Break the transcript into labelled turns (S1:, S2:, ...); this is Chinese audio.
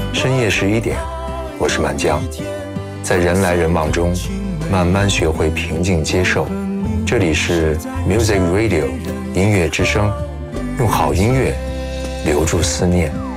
S1: 深夜11点，我是满江，在人来人往中，慢慢学会平静接受。这里是 Music Radio 音乐之声，用好音乐留住思念。